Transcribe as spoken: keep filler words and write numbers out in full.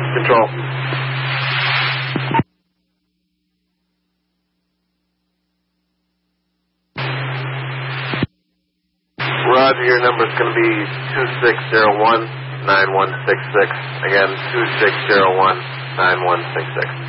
Control. Roger, your number is going to be two six zero one, nine one six six. Again, two six zero one, nine one six six.